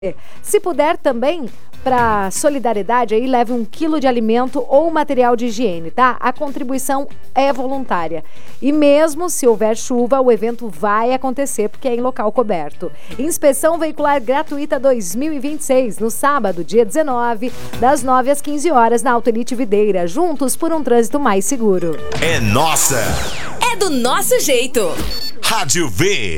Se puder também, para solidariedade, aí leve 1 quilo de alimento ou material de higiene, tá? A contribuição é voluntária. E mesmo se houver chuva, o evento vai acontecer, porque é em local coberto. Inspeção Veicular Gratuita 2026, no sábado, dia 19, das 9 às 15 horas, na Autoelite Videira. Juntos por um trânsito mais seguro. É nossa! É do nosso jeito. Rádio V.